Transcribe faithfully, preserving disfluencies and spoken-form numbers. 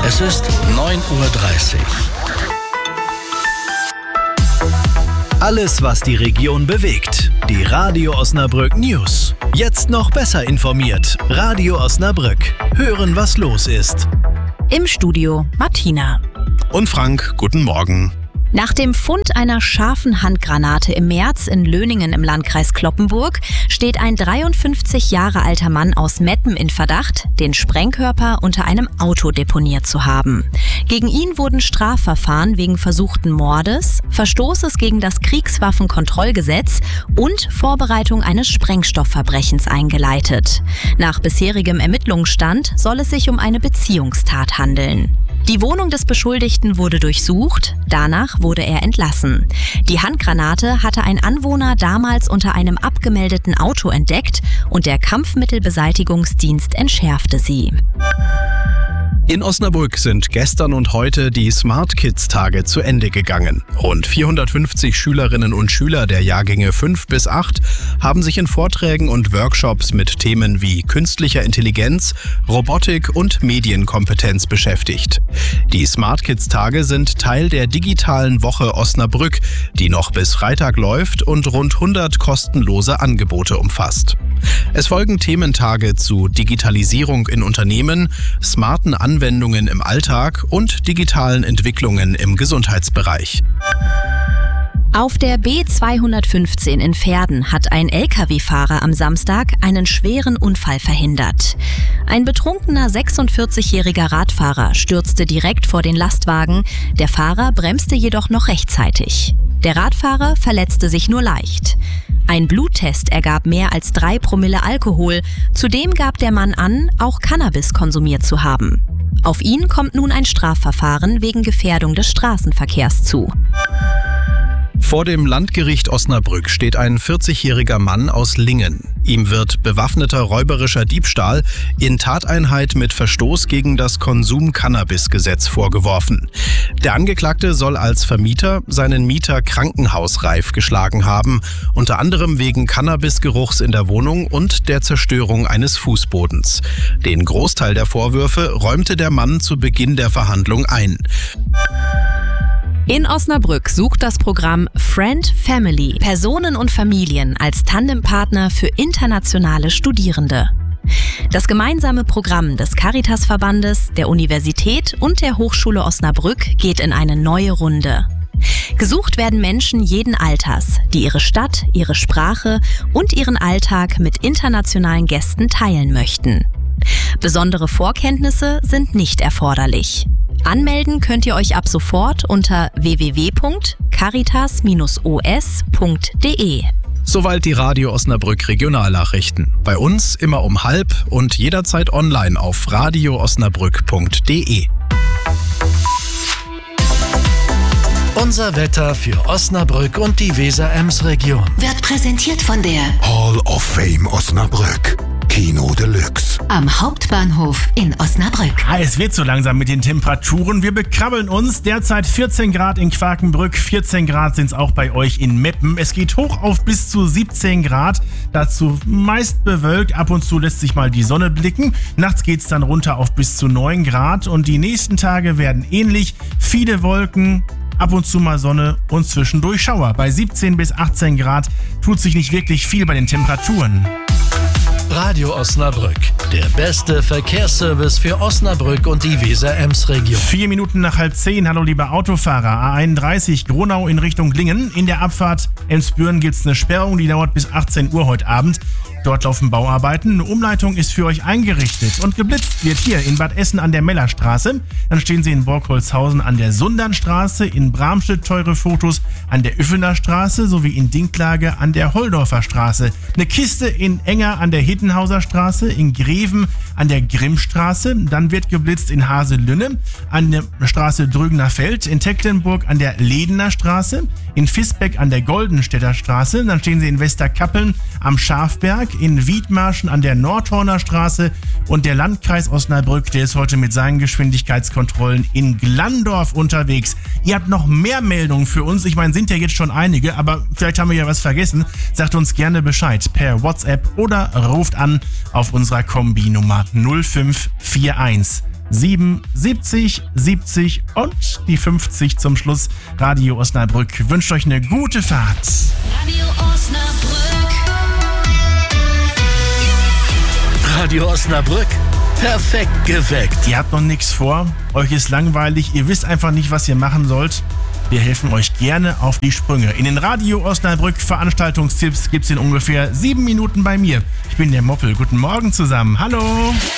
Es ist neun Uhr dreißig. Alles, was die Region bewegt. Die Radio Osnabrück News. Jetzt noch besser informiert. Radio Osnabrück. Hören, was los ist. Im Studio Martina. Und Frank, guten Morgen. Nach dem Fund einer scharfen Handgranate im März in Löningen im Landkreis Cloppenburg steht ein dreiundfünfzig Jahre alter Mann aus Meppen in Verdacht, den Sprengkörper unter einem Auto deponiert zu haben. Gegen ihn wurden Strafverfahren wegen versuchten Mordes, Verstoßes gegen das Kriegswaffenkontrollgesetz und Vorbereitung eines Sprengstoffverbrechens eingeleitet. Nach bisherigem Ermittlungsstand soll es sich um eine Beziehungstat handeln. Die Wohnung des Beschuldigten wurde durchsucht, danach wurde er entlassen. Die Handgranate hatte ein Anwohner damals unter einem abgemeldeten Auto entdeckt und der Kampfmittelbeseitigungsdienst entschärfte sie. In Osnabrück sind gestern und heute die Smart Kids Tage zu Ende gegangen. Rund vierhundertfünfzig Schülerinnen und Schüler der Jahrgänge fünf bis acht haben sich in Vorträgen und Workshops mit Themen wie künstlicher Intelligenz, Robotik und Medienkompetenz beschäftigt. Die Smart Kids Tage sind Teil der digitalen Woche Osnabrück, die noch bis Freitag läuft und rund hundert kostenlose Angebote umfasst. Es folgen Thementage zu Digitalisierung in Unternehmen, smarten Anwendungen im Alltag und digitalen Entwicklungen im Gesundheitsbereich. Auf der B zweihundertfünfzehn in Verden hat ein L K W-Fahrer am Samstag einen schweren Unfall verhindert. Ein betrunkener sechsundvierzigjähriger Radfahrer stürzte direkt vor den Lastwagen, der Fahrer bremste jedoch noch rechtzeitig. Der Radfahrer verletzte sich nur leicht. Ein Bluttest ergab mehr als drei Promille Alkohol. Zudem gab der Mann an, auch Cannabis konsumiert zu haben. Auf ihn kommt nun ein Strafverfahren wegen Gefährdung des Straßenverkehrs zu. Vor dem Landgericht Osnabrück steht ein vierzigjähriger Mann aus Lingen. Ihm wird bewaffneter räuberischer Diebstahl in Tateinheit mit Verstoß gegen das Konsum-Cannabis-Gesetz vorgeworfen. Der Angeklagte soll als Vermieter seinen Mieter krankenhausreif geschlagen haben, unter anderem wegen Cannabisgeruchs in der Wohnung und der Zerstörung eines Fußbodens. Den Großteil der Vorwürfe räumte der Mann zu Beginn der Verhandlung ein. In Osnabrück sucht das Programm Friend Family Personen und Familien als Tandempartner für internationale Studierende. Das gemeinsame Programm des Caritasverbandes, der Universität und der Hochschule Osnabrück geht in eine neue Runde. Gesucht werden Menschen jeden Alters, die ihre Stadt, ihre Sprache und ihren Alltag mit internationalen Gästen teilen möchten. Besondere Vorkenntnisse sind nicht erforderlich. Anmelden könnt ihr euch ab sofort unter w w w punkt caritas Bindestrich o s punkt d e. Soweit die Radio Osnabrück Regionalnachrichten. Bei uns immer um halb und jederzeit online auf radio osnabrück punkt d e. Unser Wetter für Osnabrück und die Weser-Ems-Region wird präsentiert von der Hall of Fame Osnabrück. Kino Deluxe. Am Hauptbahnhof in Osnabrück. Ah, es wird so langsam mit den Temperaturen. Wir bekrabbeln uns. Derzeit vierzehn Grad in Quakenbrück, vierzehn Grad sind es auch bei euch in Meppen. Es geht hoch auf bis zu siebzehn Grad. Dazu meist bewölkt. Ab und zu lässt sich mal die Sonne blicken. Nachts geht es dann runter auf bis zu neun Grad. Und die nächsten Tage werden ähnlich. Viele Wolken, ab und zu mal Sonne und zwischendurch Schauer. Bei siebzehn bis achtzehn Grad tut sich nicht wirklich viel bei den Temperaturen. Radio Osnabrück, der beste Verkehrsservice für Osnabrück und die Weser-Ems-Region. Vier Minuten nach halb zehn. Hallo liebe Autofahrer. A einunddreißig Gronau in Richtung Lingen. In der Abfahrt Emsbüren gibt es eine Sperrung, die dauert bis achtzehn Uhr heute Abend. Dort laufen Bauarbeiten. Eine Umleitung ist für euch eingerichtet. Und geblitzt wird hier in Bad Essen an der Mellerstraße. Dann stehen Sie in Borgholzhausen an der Sundernstraße, in Bramstedt teure Fotos an der Üffener Straße sowie in Dinklage an der Holdorfer Straße. Eine Kiste in Enger an der Hittenhauser Straße, in Greven an der Grimmstraße. Dann wird geblitzt in Haselünne, an der Straße Drügener Feld, in Tecklenburg an der Ledener Straße, in Visbeck an der Goldenstädter Straße. Dann stehen Sie in Westerkappeln am Schafberg, in Wiedmarschen an der Nordhorner Straße und der Landkreis Osnabrück, der ist heute mit seinen Geschwindigkeitskontrollen in Glandorf unterwegs. Ihr habt noch mehr Meldungen für uns, ich meine, sind ja jetzt schon einige, aber vielleicht haben wir ja was vergessen. Sagt uns gerne Bescheid per WhatsApp oder ruft an auf unserer Kombi-Nummer null fünf vier eins sieben siebzig siebzig und die fünfzig zum Schluss. Radio Osnabrück wünscht euch eine gute Fahrt. Radio Osnabrück. Radio Osnabrück, perfekt geweckt. Ihr habt noch nichts vor, euch ist langweilig, ihr wisst einfach nicht, was ihr machen sollt. Wir helfen euch gerne auf die Sprünge. In den Radio Osnabrück Veranstaltungstipps gibt's in ungefähr sieben Minuten bei mir. Ich bin der Moppel. Guten Morgen zusammen. Hallo.